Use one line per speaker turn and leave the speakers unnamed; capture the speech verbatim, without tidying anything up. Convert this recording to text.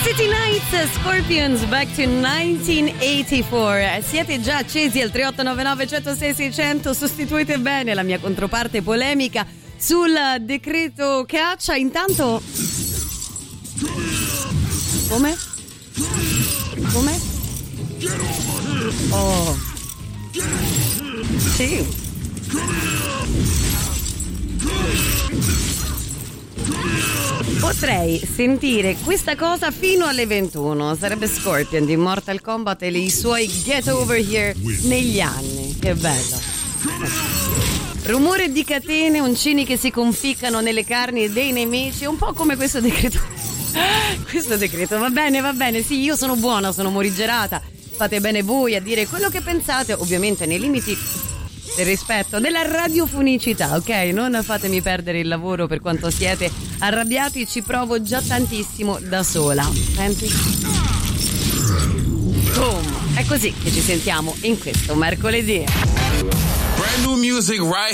City Nights, Scorpions, back to millenovecentoottantaquattro. Siete già accesi al tre otto nove nove, uno zero sei, sei zero zero. Sostituite bene la mia controparte polemica sul decreto caccia. Intanto come? Come? Oh sì. Potrei sentire questa cosa fino alle ventuno. Sarebbe Scorpion di Mortal Kombat e i suoi Get Over Here negli anni. Che bello. Rumore di catene, uncini che si conficcano nelle carni dei nemici. Un po' come questo decreto. Questo decreto, va bene, va bene. Sì, io sono buona, sono morigerata. Fate bene voi a dire quello che pensate, ovviamente nei limiti del rispetto, della radiofonicità, ok? Non fatemi perdere il lavoro per quanto siete arrabbiati, ci provo già tantissimo da sola. Senti? Boom! È così che ci sentiamo in questo mercoledì.
Brand new music right